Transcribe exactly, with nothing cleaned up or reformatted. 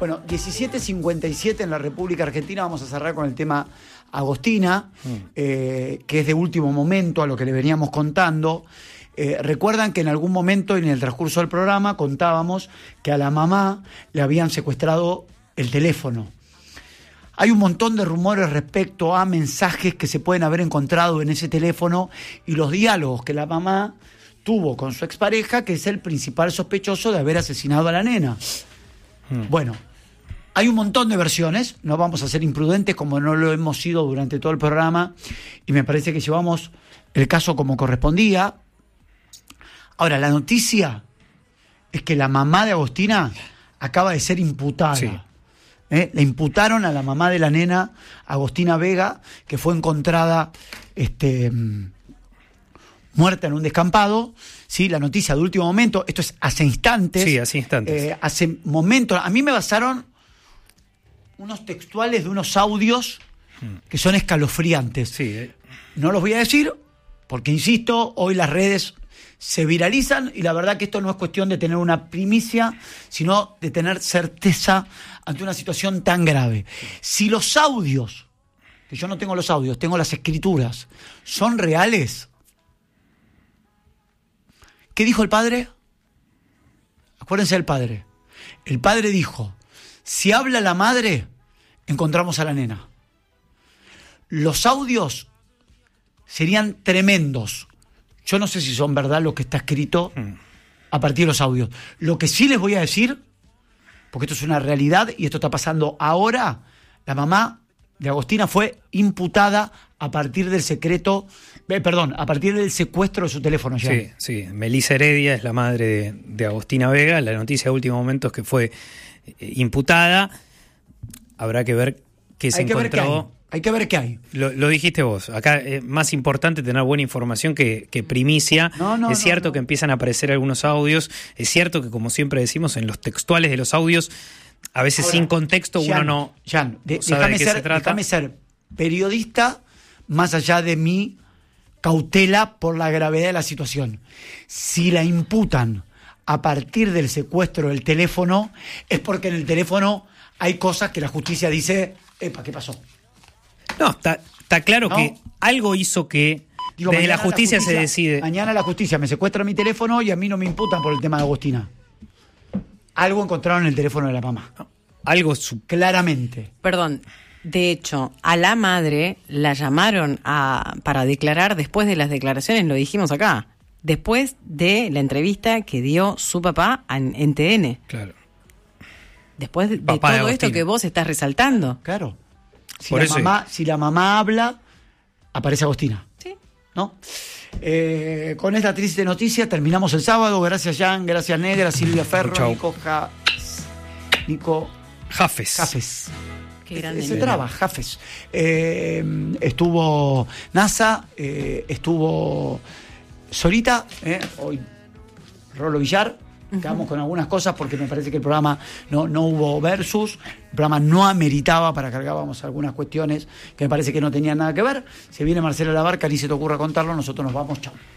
Bueno, diecisiete cincuenta y siete en la República Argentina. Vamos a cerrar con el tema Agostina, mm. eh, que es de último momento a lo que le veníamos contando. Eh, recuerdan que en algún momento en el transcurso del programa contábamos que a la mamá le habían secuestrado el teléfono. Hay un montón de rumores respecto a mensajes que se pueden haber encontrado en ese teléfono y los diálogos que la mamá tuvo con su expareja, que es el principal sospechoso de haber asesinado a la nena. Hmm. Bueno, hay un montón de versiones, no vamos a ser imprudentes como no lo hemos sido durante todo el programa, y me parece que llevamos el caso como correspondía. Ahora, la noticia es que la mamá de Agostina acaba de ser imputada. Sí. ¿Eh? Le imputaron a la mamá de la nena, Agostina Vega, que fue encontrada este, muerta en un descampado. ¿Sí? La noticia de último momento, esto es hace instantes. Sí, hace instantes. Eh, hace momentos. A mí me basaron unos textuales de unos audios que son escalofriantes. Sí, eh. No los voy a decir porque, insisto, hoy las redes se viralizan y la verdad que esto no es cuestión de tener una primicia, sino de tener certeza ante una situación tan grave. Si los audios, que yo no tengo los audios, tengo las escrituras, son reales, ¿qué dijo el padre? Acuérdense del padre. El padre dijo, si habla la madre, encontramos a la nena. Los audios serían tremendos. Yo no sé si son verdad lo que está escrito a partir de los audios. Lo que sí les voy a decir, porque esto es una realidad y esto está pasando ahora, la mamá de Agostina fue imputada a partir del secreto, eh, perdón, a partir del secuestro de su teléfono. Ya. Sí, sí. Melissa Heredia es la madre de, de Agostina Vega. La noticia de último momento es que fue eh, imputada. Habrá que ver qué se Hay que encontró. Ver qué hay. Hay que ver qué hay. Lo, lo dijiste vos. Acá es más importante tener buena información que, que primicia. No, no, es cierto no, no. que empiezan a aparecer algunos audios. Es cierto que, como siempre decimos, en los textuales de los audios, a veces Ahora, sin contexto Jan, uno no, Jan, de, no sabe déjame de qué ser, se trata. Déjame ser periodista más allá de mi cautela por la gravedad de la situación. Si la imputan a partir del secuestro del teléfono, es porque en el teléfono hay cosas que la justicia dice, epa, ¿qué pasó? No, está, está claro ¿No? que algo hizo que Digo, desde la mañana justicia, se decide. Mañana la justicia me secuestra mi teléfono y a mí no me imputan por el tema de Agostina. Algo encontraron en el teléfono de la mamá. Algo su- Claramente. Perdón, de hecho, a la madre la llamaron a, para declarar después de las declaraciones, lo dijimos acá, después de la entrevista que dio su papá en, en T N. Claro. Después de, de Papá de todo esto Agostina. que vos estás resaltando. Claro. Si, Por la eso mamá, si la mamá habla, aparece Agostina. Sí. ¿No? Eh, con esta triste noticia terminamos el sábado. Gracias, Jan. Gracias, Negra, Silvia Ferro, Chau. Nico Ja- Nico Jafes. Jafes. Qué grande. Se traba, Jafes. Eh, estuvo NASA, eh, estuvo Sorita, eh, hoy Rolo Villar. Quedamos con algunas cosas porque me parece que el programa no, no hubo versus, el programa no ameritaba para cargábamos algunas cuestiones que me parece que no tenían nada que ver. Se viene Marcela Labarca, ni se te ocurra contarlo, nosotros nos vamos, chao.